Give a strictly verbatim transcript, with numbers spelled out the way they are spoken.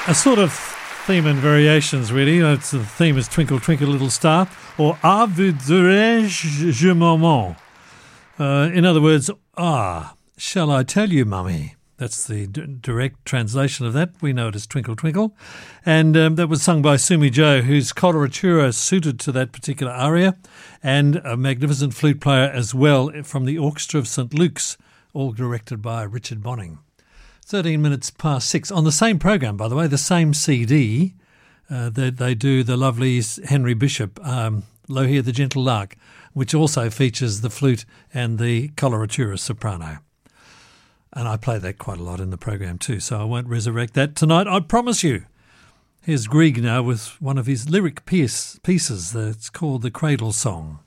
A sort of theme and variations, really. It's the theme is Twinkle, Twinkle, Little Star, or À vous dirai-je je maman. Uh, in other words, ah, shall I tell you, mummy? That's the d- direct translation of that. We know it as Twinkle, Twinkle. And um, that was sung by Sumi Joe, whose coloratura suited to that particular aria, and a magnificent flute player as well from the Orchestra of Saint Luke's, all directed by Richard Bonning. thirteen minutes past six. On the same program, by the way, the same C D, uh, they, they do the lovely Henry Bishop, um, Lo Hear the Gentle Lark, which also features the flute and the coloratura soprano. And I play that quite a lot in the program too, so I won't resurrect that tonight, I promise you. Here's Grieg now with one of his lyric piece, pieces that's called The Cradle Song.